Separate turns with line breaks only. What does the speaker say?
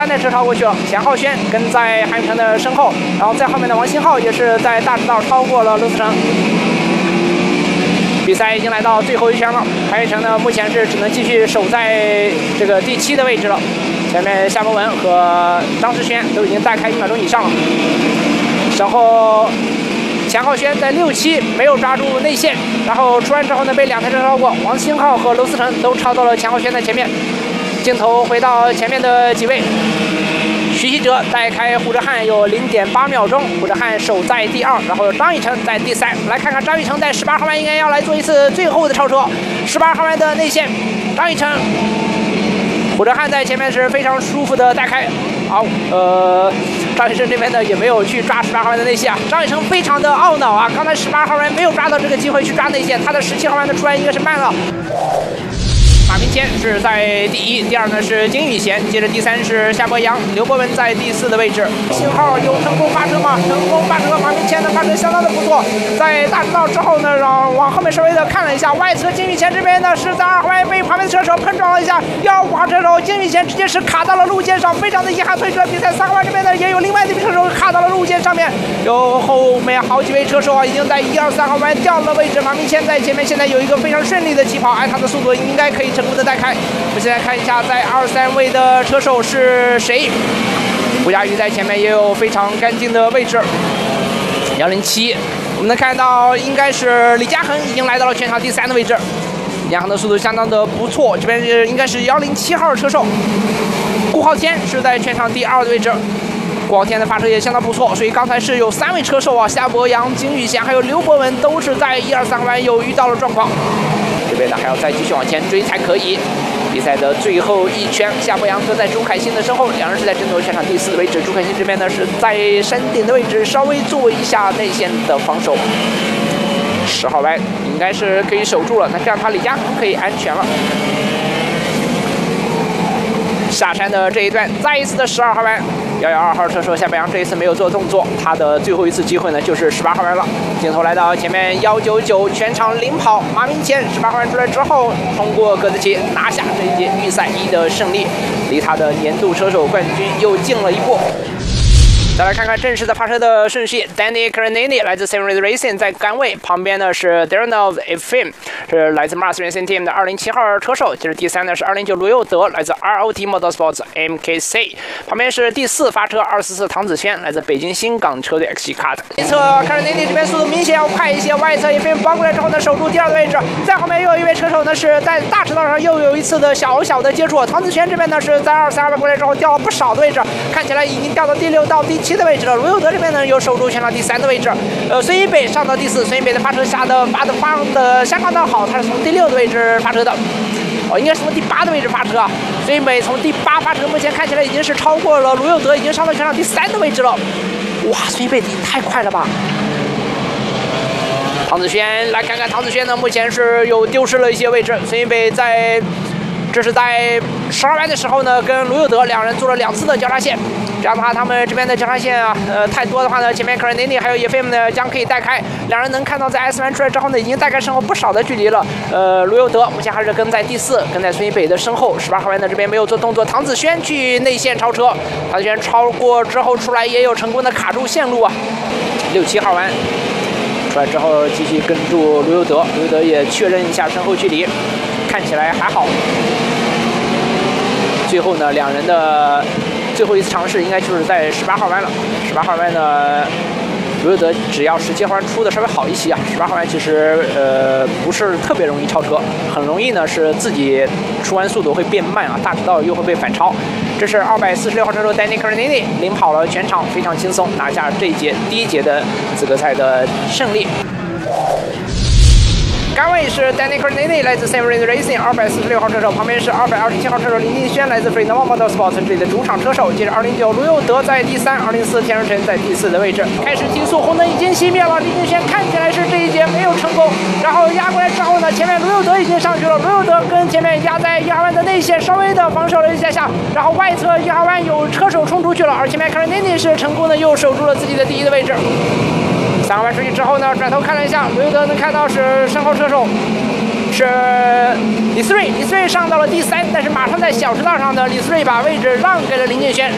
的车超过去了，钱浩轩跟在韩宇成的身后，然后在后面的王新浩也是在大直道超过了陆思成。比赛已经来到最后一圈了，韩宇成呢目前是只能继续守在这个第7的位置了。前面夏博文和张世轩都已经带开1秒钟以上了，然后钱浩轩在6、7没有抓住内线，然后出弯之后呢被2台车超过，王新浩和娄思成都超到了钱浩轩的前面。镜头回到前面的几位，徐希哲带开胡哲瀚有0.8秒钟，胡哲瀚守在第2，然后张雨成在第3。来看看张雨成在18号弯应该要来做一次最后的超车，18号弯的内线，张雨成。胡哲瀚在前面是非常舒服的带开，好，张雨成这边呢也没有去抓18号弯的内线啊，张雨成非常的懊恼啊，刚才18号弯没有抓到这个机会去抓内线，他的17号弯的出来应该是慢了。马明谦是在第1，第2呢是金宇贤，接着第3是夏博洋，刘博文在第4的位置。信号有成功发车吗？成功发车，马明谦的发车相当的不错。在大直道之后呢，往后面稍微的看了一下，外侧金宇贤这边呢是在2号弯被旁边的车手碰撞了一下，125号车手金宇贤直接是卡到了路肩上，非常的遗憾退出了比赛。3号弯这边呢也有另外一名车手卡到了路肩上面，有后面好几位车手啊已经在1、2、3号弯掉了位置，马明谦在前面现在有一个非常顺利的起跑，他的速度应该可以成功的带开。我们现在看一下，在2、3位的车手是谁？胡佳瑜在前面也有非常干净的位置。107，我们能看到应该是李嘉恒已经来到了全场第3的位置。李嘉恒的速度相当的不错，这边是应该是107号车手。顾浩天是在全场第2的位置。顾浩天的发车也相当不错，所以刚才是有3位车手啊，夏博洋、金宇贤还有刘博文都是在1、2、3弯有遇到了状况。这边呢还要再继续往前追才可以。比赛的最后1圈，夏博洋跟在朱凯欣的身后，2人是在争夺全场第4的位置。朱凯欣这边呢是在山顶的位置，稍微做一下内线的防守。10号弯应该是可以守住了，那这样他李嘉恒可以安全了。下山的这一段，再一次的12号弯。112号车手夏博洋这一次没有做动作，他的最后一次机会呢就是18号弯了。镜头来到前面199，全场领跑，马明谦18号弯出来之后，通过葛子奇拿下这一届预赛1的胜利，离他的年度车手冠军又近了一步。再来看看正式的发车的顺序 ，Danny Karanini 来自 Seven Race Racing 在杆位，旁边呢是 Daronov Efim 是来自 Mars Racing Team 的207号车手，接着第3呢是209罗佑德来自 ROT Motorsports MKC， 旁边是第4发车244唐子轩来自北京新港车队 XG Kart。内侧 Karanini 这边速度明显要快一些，外侧 Efim 包过来之后呢守住第2的位置，在后面又有一位车手呢是在大直道上又有一次的小的接触，唐子轩这边呢是在232过来之后掉了不少的位置，看起来已经掉到第6到第7的位置了。罗佑德这边呢有守住全场第3的位置，孙一北上到第4，孙一北的发车发的相当的好，他是从第6的位置发车的，应该是从第8的位置发车啊。孙一北从第8发车，目前看起来已经是超过了罗佑德，已经上到全场第3的位置了。哇，孙一北太快了吧！唐子轩来看看，唐子轩呢目前是有丢失了一些位置，孙一北这是在12弯的时候呢，跟罗佑德2人做了2次的交叉线，这样的话他们这边的交叉线啊，太多的话呢，前面 Karanini 还有 Efim 呢将可以带开，2人能看到在 S 弯出来之后呢，已经带开身后不少的距离了。罗佑德目前还是跟在第4，跟在孙一北的身后。18号弯的这边没有做动作，唐子轩去内线超车，唐子轩超过之后出来也有成功的卡住线路啊。6、7号弯出来之后继续跟住罗佑德，罗佑德也确认一下身后距离，看起来还好。最后呢，2人的最后一次尝试应该就是在18号弯了。18号弯呢，罗佑德只要17号弯出的稍微好一些啊。18号弯其实不是特别容易超车，很容易呢是自己出弯速度会变慢啊，大直道又会被反超。这是246号车手 Danny Karanini 领跑了全场，非常轻松拿下这一届第1节的资格赛的胜利。杆位是 Danny Karanini 来自 Seven Race Racing 246号车手，旁边是227号车手林敬轩来自 Freedom Motorsports 这里的主场车手，接着209罗佑德在第3，204田荣辰在第4的位置。开始竞速，红灯已经熄灭了，林敬轩看起来是这一节没有成功，然后压过来之后呢，前面罗佑德已经上去了，罗佑德跟前面压在1号弯的内线稍微的防守了一下，然后外侧1号弯有车手冲出去了，而前面 Karanini 是成功的又守住了自己的第1的位置。3号弯出去之后呢，转头看了一下，罗佑德能看到是身后车手是李思睿上到了第3，但是马上在小直道上的李思睿把位置让给了林敬轩。